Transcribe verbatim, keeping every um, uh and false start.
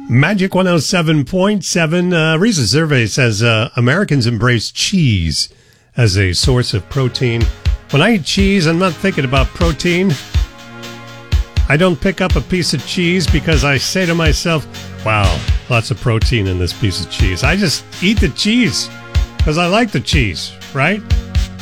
Magic one oh seven point seven. Uh, recent survey says uh, Americans embrace cheese as a source of protein. When I eat cheese, I'm not thinking about protein. I don't pick up a piece of cheese because I say to myself, wow, lots of protein in this piece of cheese. I just eat the cheese because I like the cheese, right?